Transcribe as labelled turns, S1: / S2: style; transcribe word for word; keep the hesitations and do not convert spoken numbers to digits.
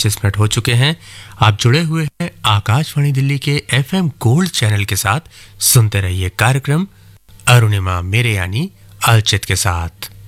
S1: पच्चीस मिनट हो चुके हैं। आप जुड़े हुए हैं आकाशवाणी दिल्ली के एफएम गोल्ड चैनल के साथ। सुनते रहिए कार्यक्रम अरुणिमा मेरे यानी अलचित के साथ।